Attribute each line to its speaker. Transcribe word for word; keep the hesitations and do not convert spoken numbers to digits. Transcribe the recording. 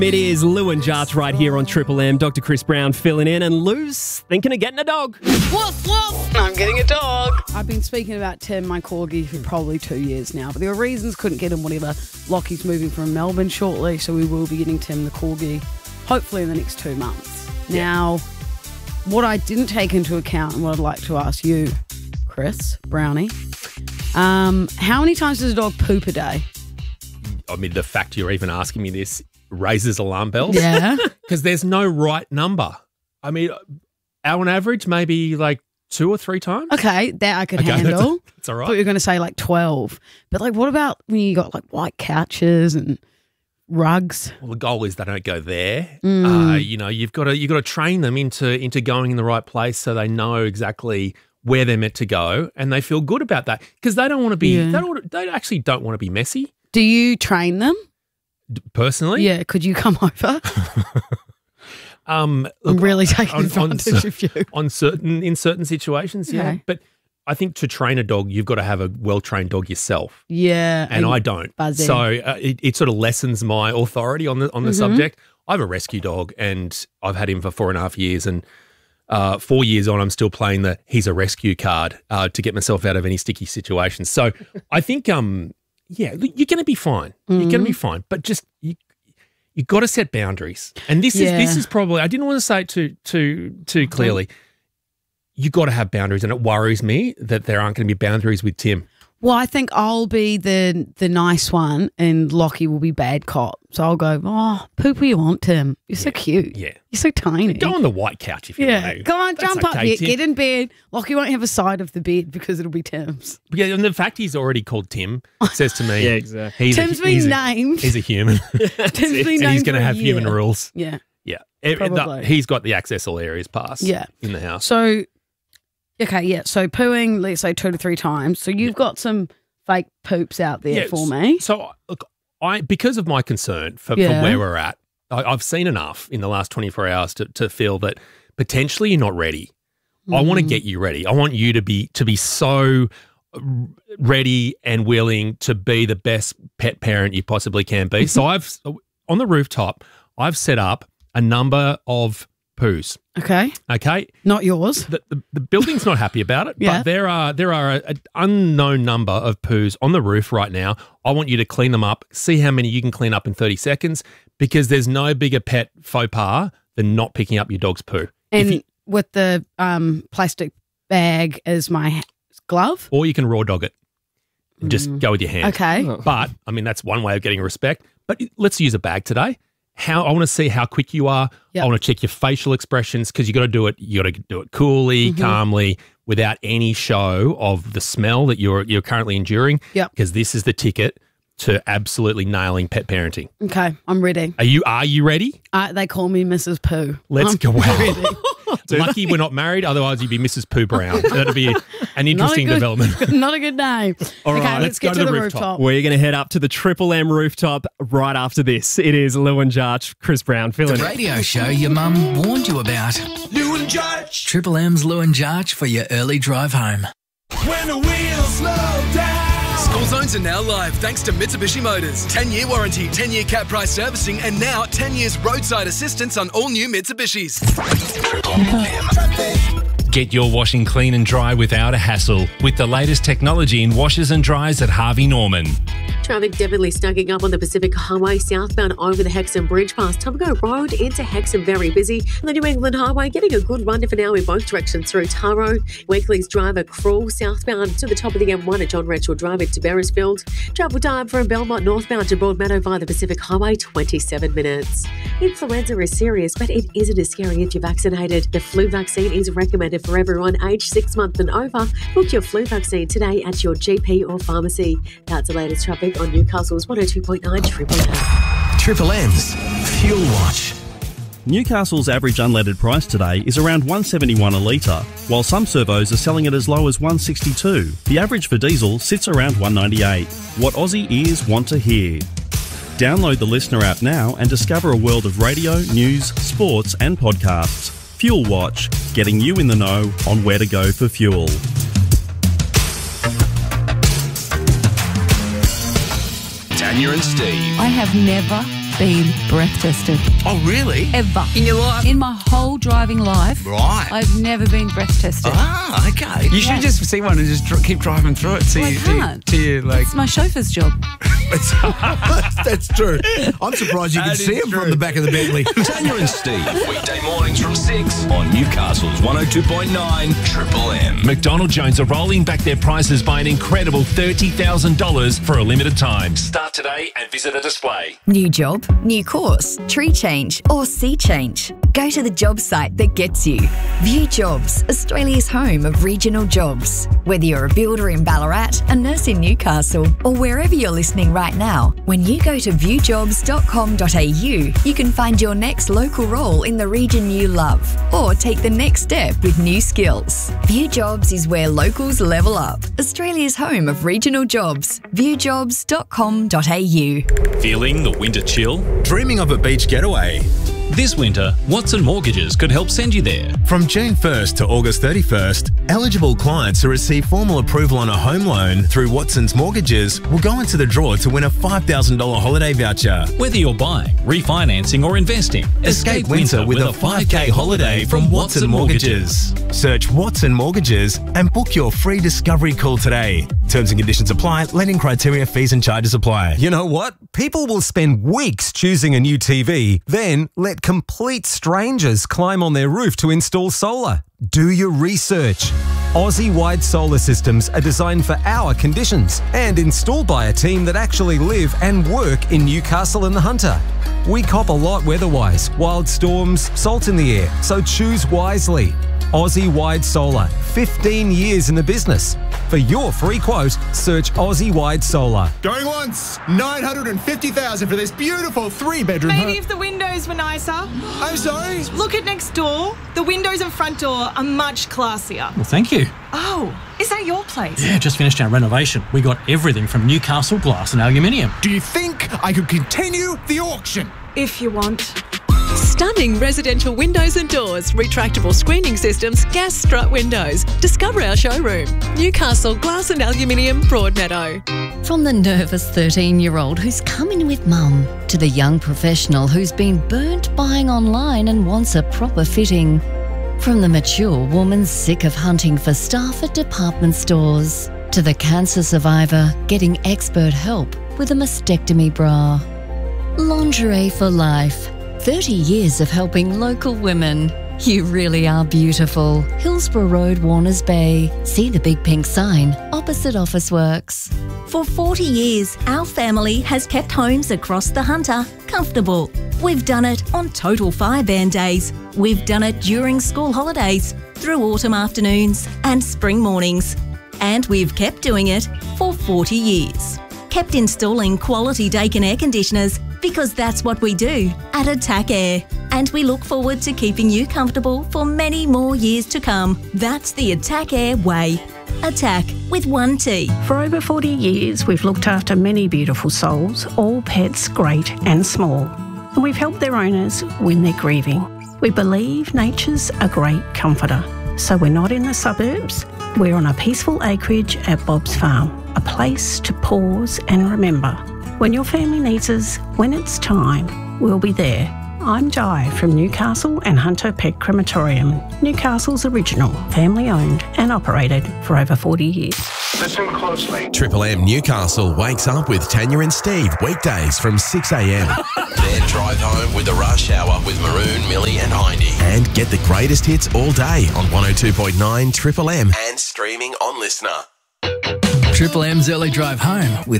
Speaker 1: It is Lou and Jarch right here on Triple M. Doctor Chris Brown filling in, and Lou's thinking of getting a dog.
Speaker 2: Woof, woof. I'm getting a dog.
Speaker 3: I've been speaking about Tim, my corgi, for probably two years now, but there were reasons couldn't get him, whatever. Lockie's moving from Melbourne shortly, so we will be getting Tim the corgi, hopefully in the next two months. Yeah. Now, what I didn't take into account and what I'd like to ask you, Chris, Brownie, um, how many times does a dog poop a day?
Speaker 4: I mean, the fact you're even asking me this raises alarm bells.
Speaker 3: Yeah.
Speaker 4: Because there's no right number. I mean, on average, maybe like two or three times.
Speaker 3: Okay, that I could
Speaker 4: Okay,
Speaker 3: handle.
Speaker 4: That's, that's all right.
Speaker 3: I thought you were going to say like twelve. But like, what about when you got like white couches and rugs?
Speaker 4: Well, the goal is they don't go there.
Speaker 3: Mm.
Speaker 4: Uh, you know, you've got to you've got to train them into into going in the right place so they know exactly where they're meant to go and they feel good about that because they don't want to be.
Speaker 3: Yeah.
Speaker 4: They don't. wanna- They actually don't want to be messy.
Speaker 3: Do you train them?
Speaker 4: Personally,
Speaker 3: Yeah, could you come over?
Speaker 4: Um,
Speaker 3: I'm
Speaker 4: look,
Speaker 3: really taking
Speaker 4: on- on
Speaker 3: advantage
Speaker 4: cer-
Speaker 3: of you.
Speaker 4: on certain in certain situations. Yeah,
Speaker 3: Okay.
Speaker 4: but I think to train a dog, you've got to have a well trained dog yourself.
Speaker 3: Yeah.
Speaker 4: And I don't.
Speaker 3: Buzzy.
Speaker 4: So uh, it, it sort of lessens my authority on the on the
Speaker 3: Mhm.
Speaker 4: subject. I have a rescue dog and I've had him for four and a half years and uh, four years on, I'm still playing the he's a rescue card uh, to get myself out of any sticky situations. So I think, um, yeah, look, you're going to be fine. You're going to be fine. But just you you got to set boundaries. And this
Speaker 3: Yeah.
Speaker 4: is this is probably, I didn't want to say it too, too, too clearly. You got to have boundaries. And it worries me that there aren't going to be boundaries with Tim.
Speaker 3: Well, I think I'll be the the nice one and Lockie will be bad cop. So I'll go, oh, poop where you want, Tim. You're so cute.
Speaker 4: Yeah.
Speaker 3: You're so tiny.
Speaker 4: Go on the white couch if you
Speaker 3: Yeah.
Speaker 4: want to.
Speaker 3: Come on,
Speaker 4: That's
Speaker 3: jump up
Speaker 4: okay,
Speaker 3: here.
Speaker 4: Tim.
Speaker 3: Get in bed. Lockie won't have a side of the bed because it'll be Tim's.
Speaker 4: Yeah, and the fact he's already called Tim says to me,
Speaker 1: Yeah, exactly.
Speaker 4: he's
Speaker 3: Tim's
Speaker 4: a,
Speaker 3: been
Speaker 4: he's a-
Speaker 3: named.
Speaker 4: he's a human.
Speaker 3: Tim's been
Speaker 4: and he's
Speaker 3: named
Speaker 4: going
Speaker 3: for
Speaker 4: to
Speaker 3: a
Speaker 4: have human
Speaker 3: year.
Speaker 4: rules.
Speaker 3: Yeah.
Speaker 4: Yeah. Every- the-
Speaker 3: Probably.
Speaker 4: he's got the access all areas pass
Speaker 3: Yeah.
Speaker 4: in the house.
Speaker 3: So, okay, yeah. So pooing, let's say two to three times. So you've got some fake poops out there
Speaker 4: Yeah,
Speaker 3: for
Speaker 4: s-
Speaker 3: me.
Speaker 4: So, look, I because of my concern for,
Speaker 3: Yeah.
Speaker 4: for where we're at, I, I've seen enough in the last twenty-four hours to, to feel that potentially you're not ready. I want to
Speaker 3: Mm.
Speaker 4: get you ready. I want you to be to be so ready and willing to be the best pet parent you possibly can be. So I've on the rooftop, I've set up a number of poos.
Speaker 3: Okay.
Speaker 4: Okay,
Speaker 3: Not yours.
Speaker 4: the, the, the building's not happy about it,
Speaker 3: Yeah.
Speaker 4: but there are there are an unknown number of poos on the roof right now. I want you to clean them up, see how many you can clean up in thirty seconds, because there's no bigger pet faux pas than not picking up your dog's poo. If
Speaker 3: And
Speaker 4: you-
Speaker 3: with the um, plastic bag as my glove.
Speaker 4: or you can raw dog it. Just go with your hand.
Speaker 3: Okay.
Speaker 4: But, I mean, that's one way of getting respect. But let's use a bag today. How I want to see how quick you are.
Speaker 3: Yep.
Speaker 4: I want to check your facial expressions because you got to do it. You got to do it coolly,
Speaker 3: Mm-hmm.
Speaker 4: calmly, without any show of the smell that you're you're currently enduring.
Speaker 3: Yep.
Speaker 4: Because this is the ticket to absolutely nailing pet parenting.
Speaker 3: Okay. I'm ready.
Speaker 4: Are you Are you ready?
Speaker 3: Uh, they call me Missus Pooh.
Speaker 4: Let's
Speaker 3: I'm
Speaker 4: go. Wow.
Speaker 3: ready.
Speaker 4: Lucky we're not married. Otherwise, you'd be Missus Pooh Brown. That'd be an
Speaker 3: Not a
Speaker 4: interesting
Speaker 3: good-
Speaker 4: development.
Speaker 3: Not a good name.
Speaker 1: All
Speaker 3: okay,
Speaker 1: right,
Speaker 3: let's,
Speaker 4: let's
Speaker 3: get
Speaker 4: go
Speaker 3: to,
Speaker 4: to
Speaker 3: the,
Speaker 4: the
Speaker 3: rooftop.
Speaker 4: rooftop.
Speaker 1: We're going to head up to the Triple M rooftop right after this. It is Lou and Jarch, Chris Brown filling
Speaker 5: The
Speaker 1: in.
Speaker 5: radio show your mum warned you about.
Speaker 6: Lou and Jarch.
Speaker 5: Triple M's Lou and Jarch for your early drive home.
Speaker 6: When the wheels slow down.
Speaker 7: School zones are now live thanks to Mitsubishi Motors. ten-year warranty, ten-year cap price servicing, and now ten years roadside assistance on all new Mitsubishis.
Speaker 8: Get your washing clean and dry without a hassle with the latest technology in washers and dryers at Harvey Norman.
Speaker 9: Traffic definitely stacking up on the Pacific Highway southbound over the Hexham Bridge past Tumgo Road into Hexham, very busy. And the New England Highway getting a good run for now in both directions through Taro. Weekly's driver Cruel southbound to the top of the M one at John Rachel Drive into Beresfield. Travel time from Belmont northbound to Broadmeadow via the Pacific Highway, twenty-seven minutes. Influenza is serious, but it isn't as scary if you're vaccinated. The flu vaccine is recommended for everyone aged six months and over. Book your flu vaccine today at your G P or pharmacy. That's the latest traffic on Newcastle's one oh two point nine Triple M.
Speaker 6: Triple M's Fuel Watch.
Speaker 10: Newcastle's average unleaded price today is around one seventy-one a litre, while some servos are selling it as low as one sixty-two. The average for diesel sits around one ninety-eight. What Aussie ears want to hear. Download the Listener app now and discover a world of radio, news, sports and podcasts. Fuel Watch, getting you in the know on where to go for fuel.
Speaker 6: Tanya and Steve.
Speaker 11: I have never been breath tested.
Speaker 6: Oh, really?
Speaker 11: Ever.
Speaker 6: In your life?
Speaker 11: In my whole driving life.
Speaker 6: Right.
Speaker 11: I've never been breath tested.
Speaker 6: Ah, okay.
Speaker 12: You should just see one and just dr- keep driving through it. See,
Speaker 11: Well, I
Speaker 12: see,
Speaker 11: can't.
Speaker 12: to you, like.
Speaker 11: It's my chauffeur's job.
Speaker 6: That's true. I'm surprised you can
Speaker 12: That
Speaker 6: see
Speaker 12: is
Speaker 6: him
Speaker 12: true.
Speaker 6: from the back of the Bentley.
Speaker 13: Tanya and Steve, weekday mornings from six on Newcastle's one oh two point nine Triple M.
Speaker 8: McDonald Jones are rolling back their prices by an incredible thirty thousand dollars for a limited time. Start today and visit a display.
Speaker 14: New job, new course, tree change or sea change. Go to the job site that gets you. View Jobs, Australia's home of regional jobs. Whether you're a builder in Ballarat, a nurse in Newcastle or wherever you're listening right now, when you go to view jobs dot com dot a u, you can find your next local role in the region you love or take the next step with new skills. View Jobs is where locals level up. Australia's home of regional jobs. view jobs dot com dot a u.
Speaker 15: Feeling the winter chill?
Speaker 16: Dreaming of a beach getaway?
Speaker 15: This winter, Watson Mortgages could help send you there.
Speaker 16: From June first to August thirty-first, eligible clients who receive formal approval on a home loan through Watson's Mortgages will go into the draw to win a five thousand dollars holiday voucher.
Speaker 15: Whether you're buying, refinancing or investing,
Speaker 16: Escape winter with a five K holiday from Watson Mortgages. Search Watson Mortgages and book your free discovery call today. Terms and conditions apply. Lending criteria, fees and charges apply.
Speaker 17: You know what? People will spend weeks choosing a new T V, then let complete strangers climb on their roof to install solar. Do your research. Aussie-wide solar systems are designed for our conditions and installed by a team that actually live and work in Newcastle and the Hunter. We cop a lot weather-wise, wild storms, salt in the air, so choose wisely. Aussie-wide Solar, fifteen years in the business. For your free quote, search Aussie-wide Solar.
Speaker 18: Going once, nine hundred fifty thousand for this beautiful three-bedroom home.
Speaker 19: Maybe if the windows were nicer.
Speaker 18: I'm sorry?
Speaker 19: Look at next door. The windows and front door are much classier.
Speaker 20: Well, thank you.
Speaker 19: Oh, is that your place?
Speaker 20: Yeah, just finished our renovation. We got everything from Newcastle glass and aluminium.
Speaker 18: Do you think I could continue the auction?
Speaker 19: If you want.
Speaker 21: Stunning residential windows and doors, retractable screening systems, gas strut windows. Discover our showroom. Newcastle Glass and Aluminium, Broadmeadow.
Speaker 22: From the nervous thirteen-year-old who's come in with mum to the young professional who's been burnt buying online and wants a proper fitting. From the mature woman sick of hunting for staff at department stores to the cancer survivor getting expert help with a mastectomy bra. Lingerie for life. thirty years of helping local women. You really are beautiful. Hillsborough Road, Warners Bay. See the big pink sign opposite Officeworks.
Speaker 23: For forty years, our family has kept homes across the Hunter comfortable. We've done it on total fire ban days. We've done it during school holidays, through autumn afternoons and spring mornings. And we've kept doing it for forty years. Kept installing quality Daikin air conditioners because that's what we do at Attack Air. And we look forward to keeping you comfortable for many more years to come. That's the Attack Air way. Attack with one T.
Speaker 24: For over forty years, we've looked after many beautiful souls, all pets great and small. And we've helped their owners when they're grieving. We believe nature's a great comforter. So we're not in the suburbs. We're on a peaceful acreage at Bob's Farm, a place to pause and remember. When your family needs us, when it's time, we'll be there. I'm Di from Newcastle and Hunter Pet Crematorium, Newcastle's original, family-owned and operated for over forty years.
Speaker 6: Listen closely.
Speaker 25: Triple M Newcastle wakes up with Tanya and Steve weekdays from six a.m.
Speaker 13: Then drive home with the rush hour with Maroon, Millie and Hindy.
Speaker 25: And get the greatest hits all day on one oh two point nine Triple M.
Speaker 13: And streaming on Listener.
Speaker 5: Triple M's Early Drive Home with